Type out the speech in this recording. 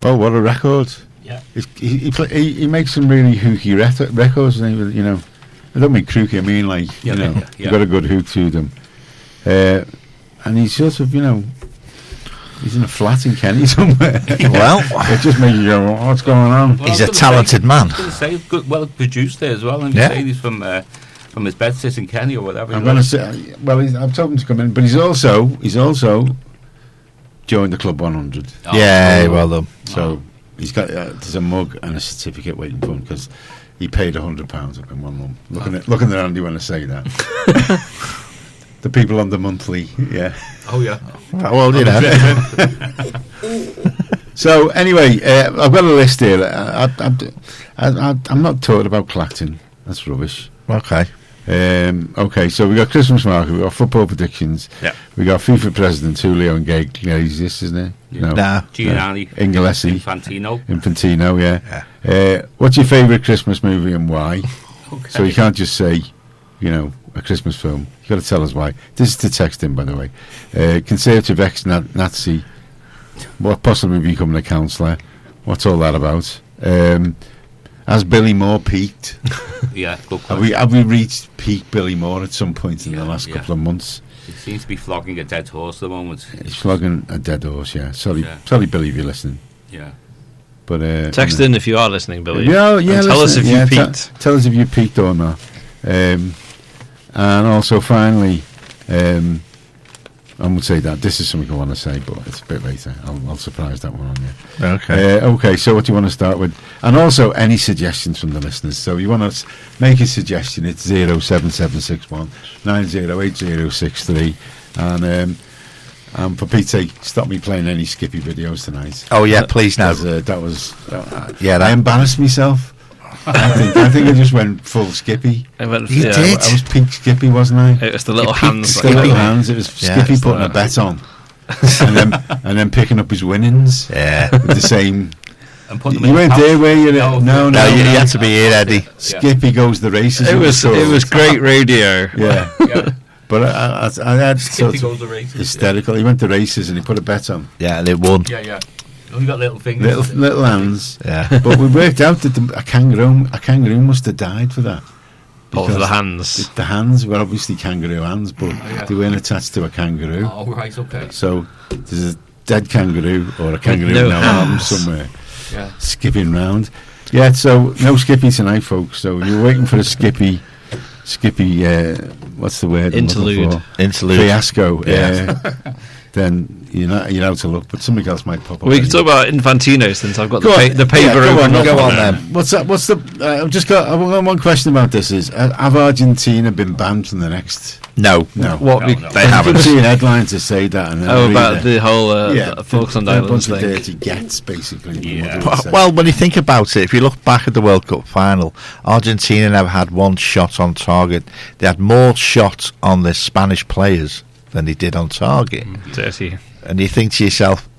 Oh, what a record! Yeah. He makes some really hooky records, and you know, I don't mean crooky. I mean like you know, you've got a good hook to them. And he's sort of, you know, he's in a flat in Kenny somewhere. Well, it just makes you go, what's going on? He's a talented man. I was going to say, good, well produced there as well. And you say he's from his bedsit in Kenny or whatever. I'm going to say, well, I've told him to come in, but he's also joined the Club 100. Oh, yeah, well done. So he's got there's a mug and a certificate waiting for him because he paid £100 up in one lump. Looking at Andy when I say that. The people on the monthly, yeah. Oh, yeah. Well, you know. So, anyway, I've got a list here. I'm not talking about Clacton. That's rubbish. Okay. Okay, so we got Christmas market, we got football predictions. Yeah. We got FIFA president, Julio and Iglesias, isn't it? Yeah. No. Gianni. Inglesi. Infantino, yeah. What's your favourite Christmas movie and why? Okay. So you can't just say, you know, a Christmas film. You've got to tell us why. This is to text in, by the way. Conservative ex-Nazi, what possibly becoming a councillor. What's all that about? Has Billy Moore peaked? Yeah, good question. Have we reached peak Billy Moore at some point in the last couple of months? He seems to be flogging a dead horse at the moment. He's flogging a dead horse, yeah. Sorry, Billy, if you're listening. Yeah. But text in if you are listening, Billy. Yeah, and tell us if you peaked. Tell us if you peaked or not. And also, finally, I would say that this is something I want to say, but it's a bit later. I'll surprise that one on you. Okay. Okay, so what do you want to start with? And also, any suggestions from the listeners. So you want to make a suggestion, it's 07761 908063. And for Pete's sake, stop me playing any Skippy videos tonight. Oh, yeah, please now. That was I embarrassed myself. I think I just went full Skippy. You did. I was peak Skippy, wasn't I? It was the little hands. The little hands. It was Skippy putting a bet on, and then picking up his winnings. Yeah, with the same. You weren't there, were you? No, you had to be here, Eddie. Skippy goes the races. It was great radio. Yeah. But I had sort goes the races, hysterical. He went to races and he put a bet on. Yeah, and it won. Yeah. Oh, you got little fingers. Little hands. Yeah. But we worked out that a kangaroo must have died for that. For the hands. The hands were obviously kangaroo hands, but they weren't attached to a kangaroo. Oh, right, okay. So there's a dead kangaroo or a kangaroo now somewhere skipping round. Yeah, so no Skippy tonight, folks. So you're waiting for a Skippy, what's the word? Interlude. Fiasco. Then you're out to look, but something else might pop up. We can talk about Infantino since I've got the paper open. Go on then. What's that? I've got one question about this: have Argentina been banned from the next? No. They haven't. Seen headlines to say that. And about the whole Falkland Islands thing. Dirty gets basically. Yeah. Well, when you think about it, if you look back at the World Cup final, Argentina never had one shot on target. They had more shots on the Spanish players than they did on target. Dirty. And you think to yourself,